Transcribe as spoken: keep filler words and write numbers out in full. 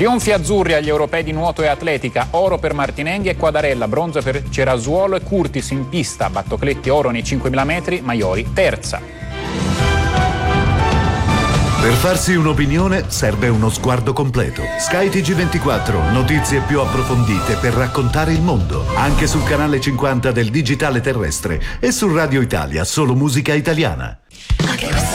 Trionfi azzurri agli europei di nuoto e atletica, oro per Martinenghi e Quadarella, bronzo per Cerasuolo e Curtis in pista, Battocletti oro nei cinquemila metri, Maiori terza. Per farsi un'opinione serve uno sguardo completo. Sky T G ventiquattro, notizie più approfondite per raccontare il mondo. Anche sul canale cinquanta del digitale terrestre e su Radio Italia, solo musica italiana.